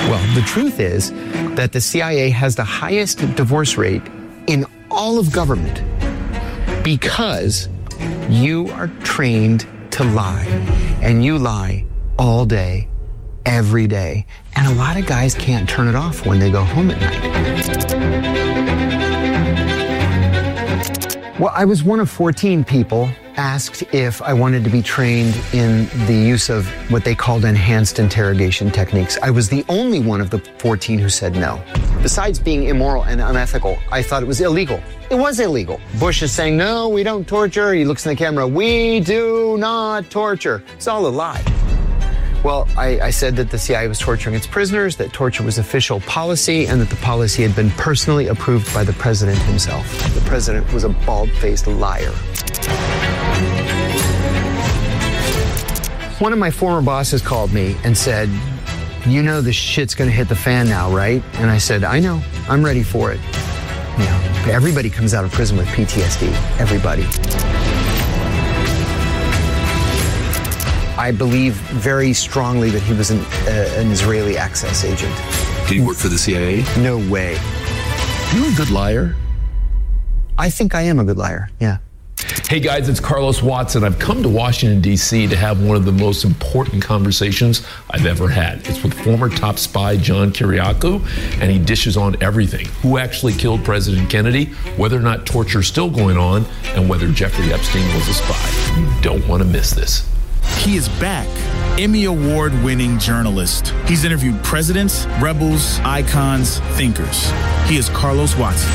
Well, the truth is that the CIA has the highest divorce rate in all of government because you are trained to lie, and you lie all day, every day. And a lot of guys can't turn it off when they go home at night. Well, I was one of 14 people asked if I wanted to be trained in the use of what they called enhanced interrogation techniques. I was the only one of the 14 who said no. Besides being immoral and unethical, I thought it was illegal. It was illegal. Bush is saying, no, we don't torture. He looks in the camera, we do not torture. It's all a lie. Well, I said that the CIA was torturing its prisoners, that torture was official policy, and that the policy had been personally approved by the president himself. The president was a bald-faced liar. One of my former bosses called me and said, you know the shit's gonna hit the fan now, right? And I said, I know, I'm ready for it. You know, everybody comes out of prison with PTSD, everybody. I believe very strongly that he was an Israeli access agent. Did he work for the CIA? No way. You're a good liar. I think I am a good liar, yeah. Hey guys, it's Carlos Watson. I've come to Washington, D.C. to have one of the most important conversations I've ever had. It's with former top spy John Kiriakou, and he dishes on everything. Who actually killed President Kennedy, whether or not torture is still going on, and whether Jeffrey Epstein was a spy. You don't want to miss this. He is back. Emmy Award-winning journalist. He's interviewed presidents, rebels, icons, thinkers. He is Carlos Watson.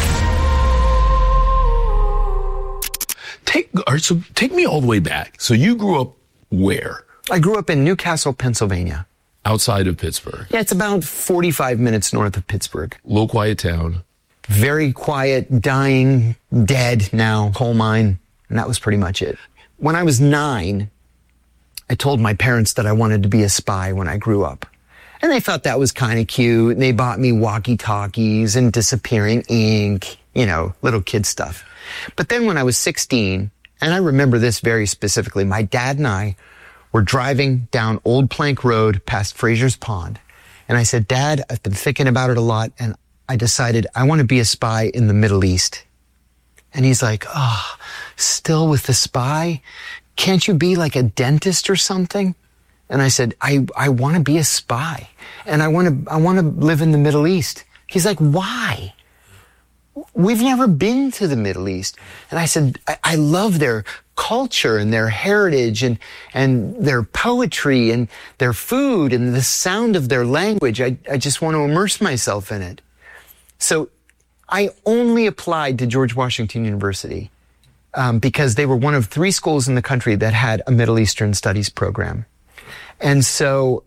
Take me all the way back. So you grew up where? I grew up in Newcastle, Pennsylvania. Outside of Pittsburgh. Yeah, it's about 45 minutes north of Pittsburgh. Low quiet town. Very quiet, dying, dead now, coal mine. And that was pretty much it. When I was 9, I told my parents that I wanted to be a spy when I grew up. And they thought that was kind of cute. And they bought me walkie-talkies and disappearing ink, you know, little kid stuff. But then when I was 16, and I remember this very specifically, my dad and I were driving down Old Plank Road past Fraser's Pond. And I said, Dad, I've been thinking about it a lot, and I decided I want to be a spy in the Middle East. And he's like, oh, still with the spy? Can't you be like a dentist or something? And I said, I want to be a spy, and I want to live in the Middle East. He's like, why? We've never been to the Middle East. And I said, I love their culture and their heritage and their poetry and their food and the sound of their language. I just want to immerse myself in it. So I only applied to George Washington University because they were one of 3 schools in the country that had a Middle Eastern studies program. And so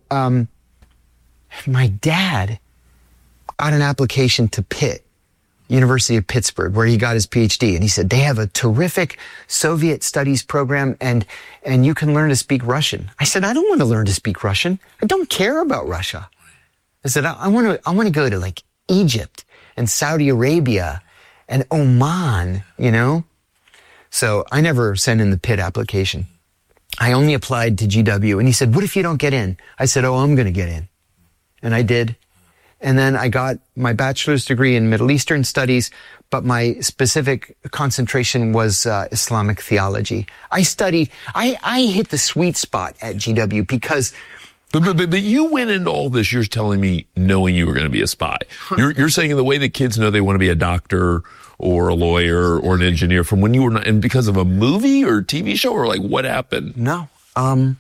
my dad got an application to Pitt, University of Pittsburgh, where he got his PhD. And he said, they have a terrific Soviet studies program, and you can learn to speak Russian. I said, I don't want to learn to speak Russian. I don't care about Russia. I said, I want to go to like Egypt and Saudi Arabia and Oman, you know? So I never sent in the Pitt application. I only applied to GW. And he said, what if you don't get in? I said, oh, I'm going to get in. And I did. And then I got my bachelor's degree in Middle Eastern studies, but my specific concentration was Islamic theology. I hit the sweet spot at GW because... But you went into all this, you're telling me, knowing you were going to be a spy. You're saying the way that kids know they want to be a doctor or a lawyer or an engineer from when you were not, and because of a movie or TV show, or like what happened? No. I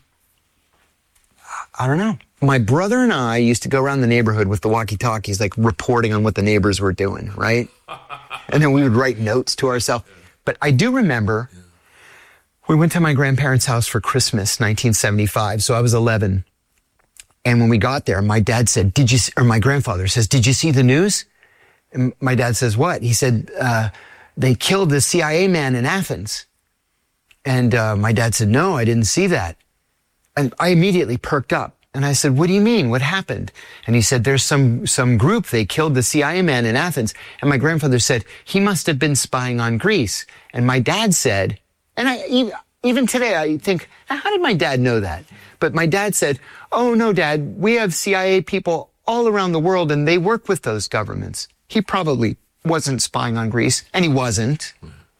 don't know. My brother and I used to go around the neighborhood with the walkie-talkies, like reporting on what the neighbors were doing, right? And then we would write notes to ourselves. But I do remember we went to my grandparents' house for Christmas, 1975. So I was 11. And when we got there, my dad said, my grandfather says, did you see the news? And my dad says, what? He said, they killed the CIA man in Athens. And my dad said, no, I didn't see that. And I immediately perked up. And I said, what do you mean? What happened? And he said, there's some group, they killed the CIA man in Athens. And my grandfather said, he must have been spying on Greece. And my dad said, and even today I think, how did my dad know that? But my dad said, oh no, Dad, we have CIA people all around the world, and they work with those governments. He probably wasn't spying on Greece, and he wasn't.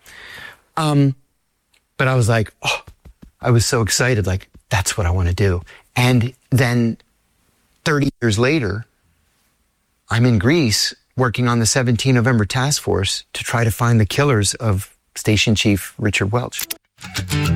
But I was like, oh, I was so excited, like, that's what I want to do. And then 30 years later, I'm in Greece working on the 17 November task force to try to find the killers of Station Chief Richard Welch.